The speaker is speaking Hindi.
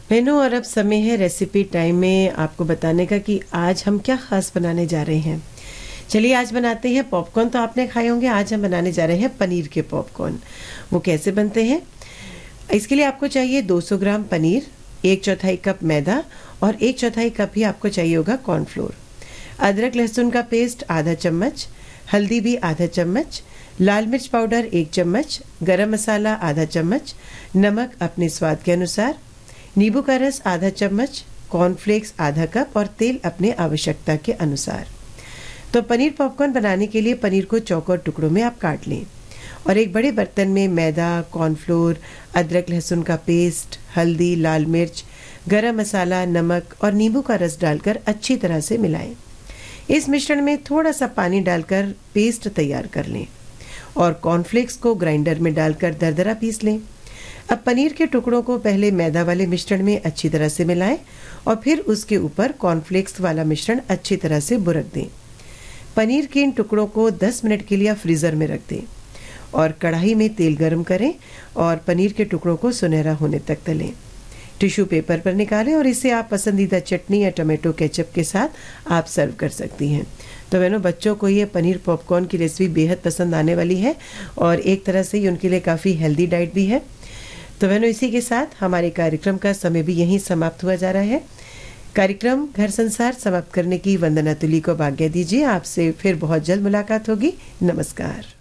मेनू और अब समय है रेसिपी टाइम में आपको बताने का कि आज हम क्या खास बनाने जा रहे हैं। चलिए आज बनाते हैं पॉपकॉर्न। तो आपने खाए होंगे। आज हम बनाने जा रहे हैं पनीर के पॉपकॉर्न। वो कैसे बनते हैं, इसके लिए आपको चाहिए 200 ग्राम पनीर, 1/4 कप मैदा और 1/4 कप ही आपको चाहिए होगा कॉर्नफ्लोर। अदरक लहसुन का पेस्ट आधा चम्मच, हल्दी भी आधा चम्मच, लाल मिर्च पाउडर 1 चम्मच, गरम मसाला आधा चम्मच, नमक अपने स्वाद के अनुसार, नींबू का रस आधा चम्मच, कॉर्नफ्लेक्स आधा कप और तेल अपने आवश्यकता के अनुसार। तो पनीर पॉपकॉर्न बनाने के लिए पनीर को चौकोर टुकड़ों में आप काट लें और एक बड़े बर्तन में मैदा, कॉर्नफ्लोर, अदरक लहसुन का पेस्ट, हल्दी, लाल मिर्च, गरम मसाला, नमक और नींबू का रस डालकर अच्छी तरह से मिलाएं। इस मिश्रण में थोड़ा सा पानी डालकर पेस्ट तैयार कर लें और कॉर्नफ्लेक्स को ग्राइंडर में डालकर दरदरा पीस लें। अब पनीर के टुकड़ों को पहले मैदा वाले मिश्रण में अच्छी तरह से मिलाएं और फिर उसके ऊपर कॉर्नफ्लेक्स वाला मिश्रण अच्छी तरह से बुरक दें। पनीर के इन टुकड़ों को 10 मिनट के लिए फ्रीज़र में रख दें और कढ़ाई में तेल गरम करें और पनीर के टुकड़ों को सुनहरा होने तक तलें। टिश्यू पेपर पर निकालें और इसे आप पसंदीदा चटनी या टमाटो केचप के साथ आप सर्व कर सकती हैं। तो बहनों, बच्चों को ये पनीर पॉपकॉर्न की रेसिपी बेहद पसंद आने वाली है और एक तरह से ही उनके लिए काफ़ी हेल्दी डाइट भी है। तो बहनों, इसी के साथ हमारे कार्यक्रम का समय भी यहीं समाप्त हुआ जा रहा है। कार्यक्रम घर संसार समाप्त करने की वंदना तुली को आज्ञा दीजिए। आपसे फिर बहुत जल्द मुलाकात होगी। नमस्कार।